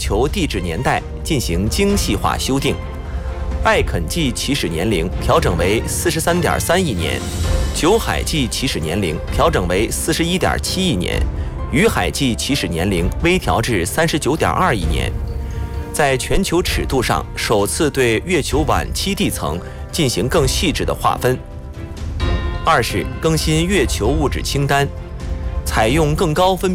球地质年代进行精细化修订。艾肯纪起始年龄调整为43.3亿年，酒海纪起始年龄调整为41.7亿年，雨海纪起始年龄微调至39.2亿年。在全球尺度上，首次对月球晚期地层进行更细致的划分。二是更新月球物质清单，采用更高分辨